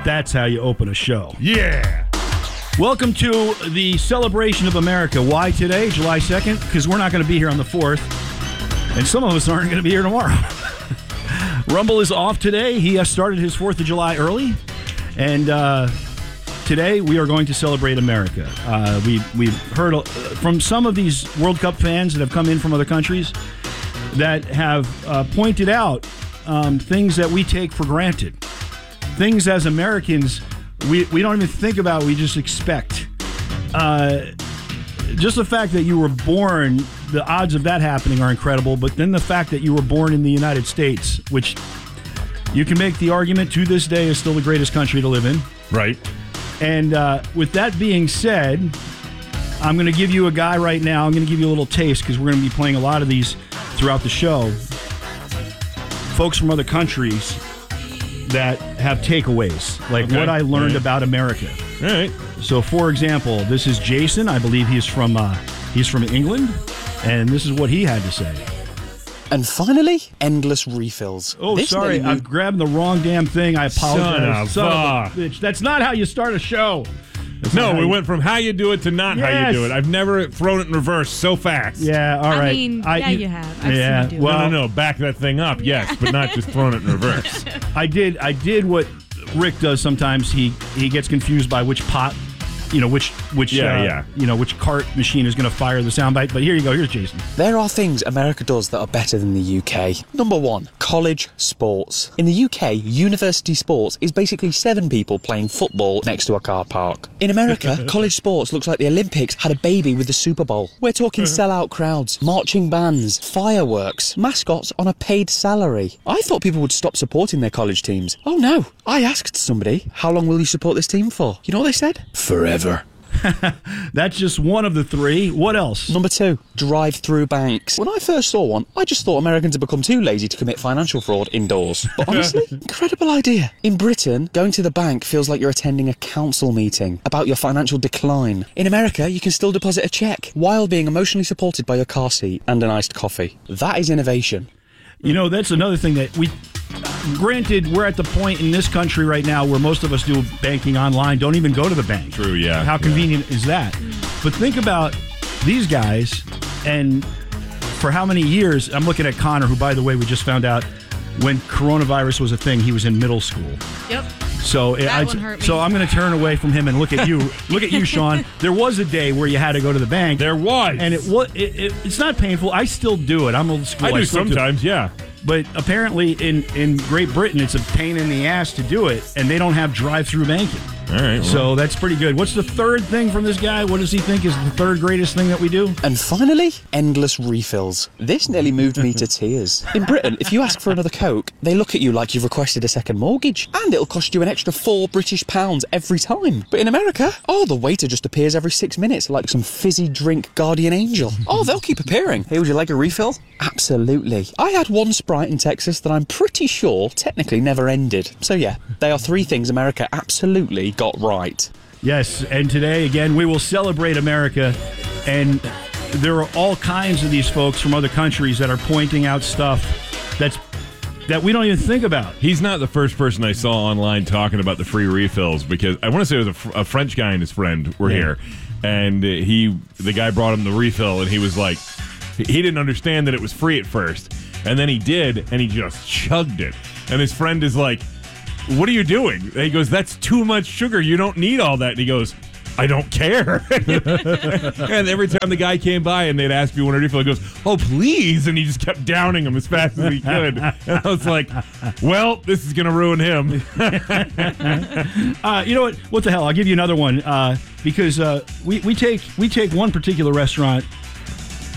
That's how you open a show. Yeah. Welcome to the celebration of America. Why today, July 2nd? Because we're not going to be here on the 4th, and some of us aren't going to be here tomorrow. Rumble is off today. He has started his 4th of July early, and today we are going to celebrate America. We've heard from some of these World Cup fans that have come in from other countries that have pointed out things that we take for granted. Things as Americans we don't even think about, we just expect. Just the fact that you were born, the odds of that happening are incredible, but then the fact that you were born in the United States, which you can make the argument to this day is still the greatest country to live in. Right. And with that being said, I'm going to give you a guy right now. I'm going to give you a little taste because we're going to be playing a lot of these throughout the show. Folks from other countries that have takeaways, like what I learned about America. All right. So, for example, this is Jason. I believe he's from England, and this is what he had to say. And finally, endless refills. Oh, sorry, I've grabbed the wrong damn thing. I apologize. Son of a bitch. That's not how you start a show. No, we went from how you do it to not how you do it. I've never thrown it in reverse so fast. Yeah, all right. I mean, you have. I've seen you do Well, no, back that thing up, yes, but not just throwing it in reverse. I did what Rick does sometimes. He gets confused by which pot, which cart machine is going to fire the soundbite. But here you go. Here's Jason. There are things America does that are better than the UK. Number one, college sports. In the UK, university sports is basically 7 people playing football next to a car park. In America, college sports looks like the Olympics had a baby with the Super Bowl. We're talking sellout crowds, marching bands, fireworks, mascots on a paid salary. I thought people would stop supporting their college teams. Oh no. I asked somebody, how long will you support this team for? You know what they said? Forever. That's just one of the 3. What else? Number 2, drive-through banks. When I first saw one, I just thought Americans had become too lazy to commit financial fraud indoors. But honestly, incredible idea. In Britain, going to the bank feels like you're attending a council meeting about your financial decline. In America, you can still deposit a check while being emotionally supported by your car seat and an iced coffee. That is innovation. That's another thing that granted, we're at the point in this country right now where most of us do banking online, don't even go to the bank. True, yeah. How convenient is that? But think about these guys, and for how many years, I'm looking at Connor, who, by the way, we just found out when coronavirus was a thing, he was in middle school. Yep. So I'm going to turn away from him and look at you. Look at you, Sean. There was a day where you had to go to the bank. There was. And it's not painful. I still do it. I'm old school. I do sometimes, yeah. But apparently in Great Britain, it's a pain in the ass to do it, and they don't have drive-through banking. All right. So that's pretty good. What's the third thing from this guy? What does he think is the third greatest thing that we do? And finally, endless refills. This nearly moved me to tears. In Britain, if you ask for another Coke, they look at you like you've requested a second mortgage, and it'll cost you an extra £4 every time. But in America, the waiter just appears every 6 minutes like some fizzy drink guardian angel. They'll keep appearing. Hey, would you like a refill? Absolutely. I had one Sprite in Texas that I'm pretty sure technically never ended. So yeah, they are 3 things America absolutely got right. Yes, and today, again, we will celebrate America, and there are all kinds of these folks from other countries that are pointing out stuff that we don't even think about. He's not the first person I saw online talking about the free refills, because I want to say it was a French guy and his friend were here, and the guy brought him the refill, and he was like, he didn't understand that it was free at first, and then he did, and he just chugged it, and his friend is like, what are you doing? And he goes, that's too much sugar. You don't need all that. And he goes, I don't care. And every time the guy came by and they'd ask me when a refill, he goes, oh, please. And he just kept downing them as fast as he could. And I was like, well, this is going to ruin him. You know what? What the hell? I'll give you another one because we take one particular restaurant